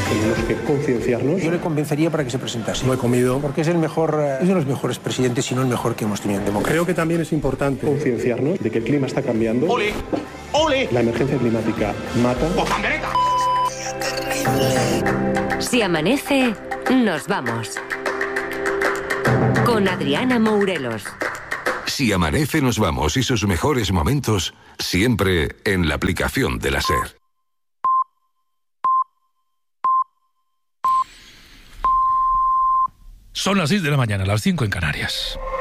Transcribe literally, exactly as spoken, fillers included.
Tenemos que concienciarnos. Yo le convencería para que se presentase. Lo he comido. Porque es el mejor, es de los mejores presidentes, si no el mejor que hemos tenido en democracia. Creo que también es importante concienciarnos de que el clima está cambiando. ¡Ole! ¡Ole! La emergencia climática mata. ¡Botambereta! Si amanece, nos vamos. Con Adriana Mourelos. Si amanece, nos vamos y sus mejores momentos siempre en la aplicación de la SER. Son las seis de la mañana, las cinco en Canarias.